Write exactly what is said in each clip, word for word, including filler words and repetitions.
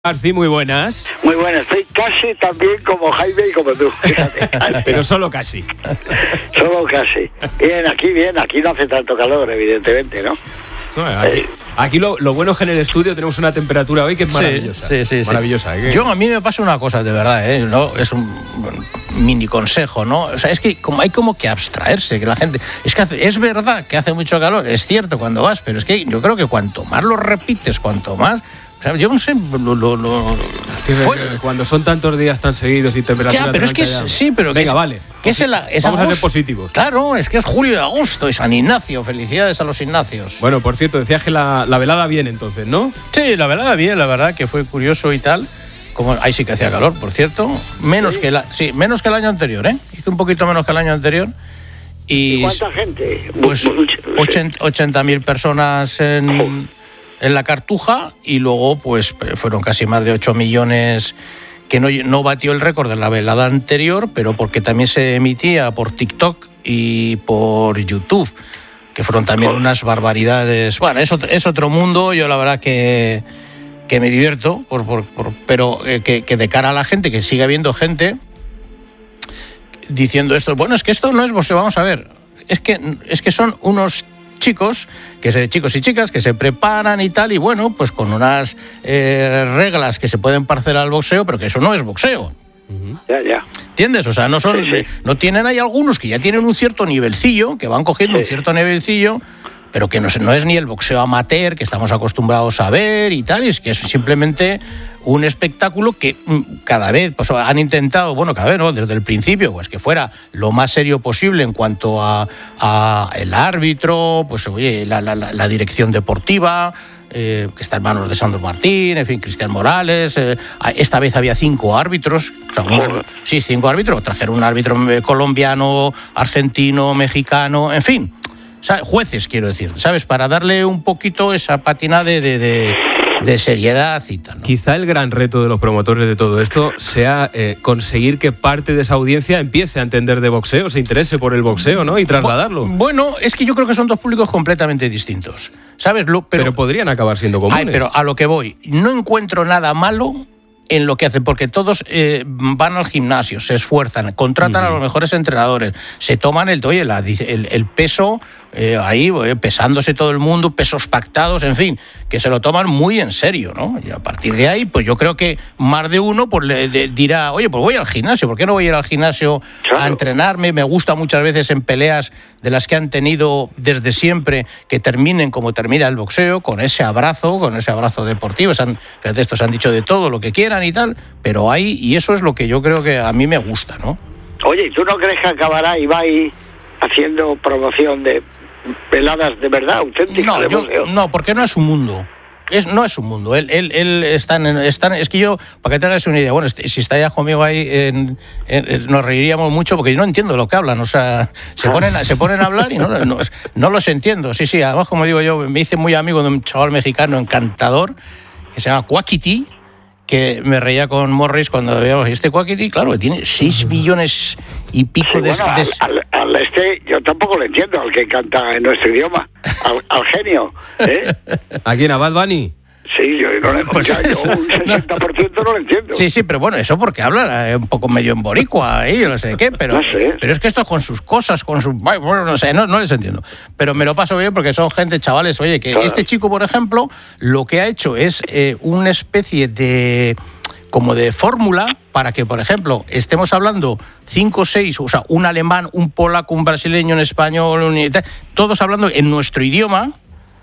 Arci, muy buenas. Muy buenas, estoy casi tan bien como Jaime y como tú, fíjate. Pero solo casi. Solo casi. Bien, aquí bien, aquí no hace tanto calor, evidentemente, ¿no? no aquí eh, aquí lo, lo bueno es que en el estudio tenemos una temperatura hoy que es maravillosa. Sí, sí, sí. Maravillosa. Sí. ¿eh? Yo, a mí me pasa una cosa, de verdad, ¿eh? No, es un mini consejo, ¿no? O sea, es que como hay como que abstraerse, que la gente... Es que hace, es verdad que hace mucho calor, es cierto cuando vas, pero es que yo creo que cuanto más lo repites, cuanto más... O sea, yo no sé, lo, lo, lo, fue... cuando son tantos días tan seguidos y temperaturas... Ya, pero es que es, sí, pero venga, que es, vale. Que es el, es Vamos agosto. a ser positivos. Claro, es que es julio y agosto y San Ignacio. Felicidades a los Ignacios. Bueno, por cierto, decías que la, la velada bien entonces, ¿no? Sí, la velada bien, la verdad que fue curioso y tal. Como ahí sí que hacía calor, por cierto. Menos, ¿Sí? que, la, sí, menos que el año anterior, ¿eh? Hizo un poquito menos que el año anterior. ¿Y, ¿Y cuánta gente? Pues ochenta mil personas en... en la Cartuja, y luego pues fueron casi más de ocho millones, que no, no batió el récord de la velada anterior, pero porque también se emitía por TikTok y por YouTube, que fueron también unas barbaridades. Bueno, es otro, es otro mundo. Yo la verdad que, que me divierto, por, por, por, pero eh, que, que de cara a la gente, que sigue habiendo gente diciendo esto, bueno, es que esto no es boxeo, vamos a ver, es que, es que son unos chicos, que se, chicos y chicas que se preparan y tal, y bueno, pues con unas eh, reglas que se pueden parecer al boxeo, pero que eso no es boxeo. Uh-huh. Ya, ya. ¿Entiendes? O sea, no son, sí, sí. no tienen, hay algunos que ya tienen un cierto nivelcillo, que van cogiendo sí. un cierto nivelcillo, pero que no, no es ni el boxeo amateur que estamos acostumbrados a ver y tal, y es que es simplemente un espectáculo que cada vez pues, han intentado, bueno, cada vez, ¿no? Desde el principio, pues que fuera lo más serio posible en cuanto a, a el árbitro, pues oye, la, la, la dirección deportiva, eh, que está en manos de Sandro Martín, en fin, Cristian Morales. Eh, esta vez había cinco árbitros, o sea, un, sí, cinco árbitros, trajeron un árbitro colombiano, argentino, mexicano, en fin. Jueces, quiero decir, ¿sabes? Para darle un poquito esa patina de, de, de, de seriedad y tal, ¿no? Quizá el gran reto de los promotores de todo esto sea eh, conseguir que parte de esa audiencia empiece a entender de boxeo, se interese por el boxeo, ¿no? Y trasladarlo. Bueno, es que yo creo que son dos públicos completamente distintos, ¿sabes? Lo, pero, pero podrían acabar siendo comunes. Ay, pero a lo que voy, no encuentro nada malo en lo que hacen, porque todos eh, van al gimnasio, se esfuerzan, contratan uh-huh. a los mejores entrenadores, se toman el, oye, la, el, el peso eh, ahí, eh, pesándose todo el mundo, pesos pactados, en fin, que se lo toman muy en serio, ¿no? Y a partir de ahí, pues yo creo que más de uno pues le de, dirá, oye, pues voy al gimnasio, ¿por qué no voy a ir al gimnasio claro. a entrenarme? Me gusta muchas veces en peleas de las que han tenido desde siempre, que terminen como termina el boxeo, con ese abrazo, con ese abrazo deportivo. Han, fíjate, estos han dicho de todo lo que quieran y tal, pero hay, y eso es lo que yo creo que a mí me gusta, ¿no? Oye, ¿tú no crees que acabará Ibai haciendo promoción de veladas de verdad, auténticas? No, de yo, no, porque no es un mundo. Es, no es un mundo, él, él, él está, en, está en, es que yo, para que te hagas una idea, bueno, si está ya conmigo ahí, en, en, nos reiríamos mucho porque yo no entiendo lo que hablan, o sea, se ponen, se ponen a hablar y no, no, no los entiendo, sí, sí, además como digo yo, me hice muy amigo de un chaval mexicano encantador, que se llama Quackity, que me reía con Morris cuando veíamos este Quackity, claro, que tiene seis millones y pico sí, de... Bueno, de... Al, al, al este, yo tampoco lo entiendo, al que canta en nuestro idioma, al, al genio, ¿eh? ¿A quién? ¿A Bad Bunny? Sí, yo no le pues yo un sesenta por ciento no lo entiendo. Sí, sí, pero bueno, eso porque habla un poco medio en boricua, ¿eh? Yo no sé qué, pero, no sé. pero es que esto con sus cosas, con sus... Bueno, no sé, no, no les entiendo. Pero me lo paso bien porque son gente, chavales, oye, que claro. este chico, por ejemplo, lo que ha hecho es eh, una especie de... como de fórmula para que, por ejemplo, estemos hablando cinco o seis, o sea, un alemán, un polaco, un brasileño, un español, un... todos hablando en nuestro idioma,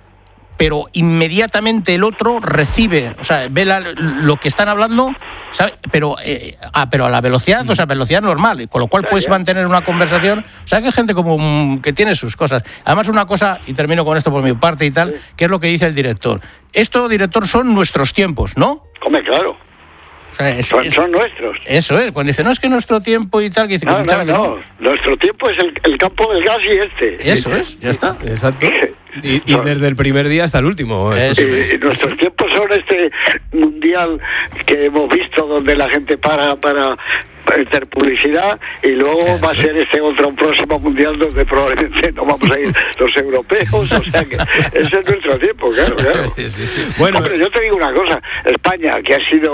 pero inmediatamente el otro recibe, o sea, ve la, lo que están hablando, ¿sabe? Pero, eh, ah, pero a la velocidad, o sea, velocidad normal, con lo cual puedes mantener una conversación. O sea, que hay gente como um, que tiene sus cosas. Además, una cosa, y termino con esto por mi parte y tal, que es lo que dice el director. Esto, director, son nuestros tiempos, ¿no? Hombre, claro. O sea, es, son, es, son nuestros. Eso es, cuando dice, no es que nuestro tiempo y tal, que dice, no, que no, no, no, nuestro tiempo es el, el campo del gas y este. Eso es, ya está. Exacto. Y, y desde el primer día hasta el último. Esto y, y nuestros tiempos son este mundial que hemos visto donde la gente para para hacer publicidad y luego Eso. va a ser este otro próximo mundial donde probablemente no vamos a ir los europeos, o sea que ese es nuestro tiempo, claro, claro. Sí, sí. Bueno, Hombre, yo te digo una cosa, España, que ha sido